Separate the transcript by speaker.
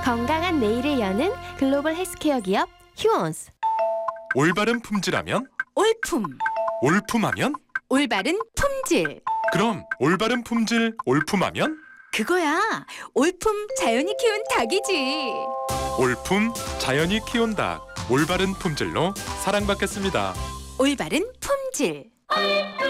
Speaker 1: 건강한 내일을 여는 글로벌 헬스케어 기업 휴원스.
Speaker 2: 올바른 품질하면?
Speaker 3: 올품,
Speaker 2: 올품하면?
Speaker 3: 올바른 품질.
Speaker 2: 그럼 올바른 품질 올품하면?
Speaker 3: 그거야. 올품 자연이 키운 닭이지.
Speaker 2: 올품 자연이 키운 닭. 올바른 품질로 사랑받겠습니다.
Speaker 3: 올바른 품질.